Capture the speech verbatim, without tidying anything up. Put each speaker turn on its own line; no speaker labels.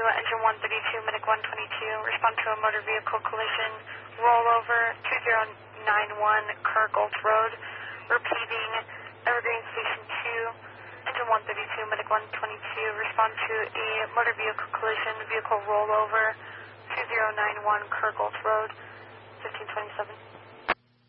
engine one thirty-two, medic one twenty-two, respond to a motor vehicle collision, rollover two zero nine one Kerr Gulch Road, repeating Evergreen Station two, engine one thirty-two, medic one twenty-two, respond to a motor vehicle collision, vehicle rollover two zero nine one Kerr Gulch Road, fifteen twenty-seven.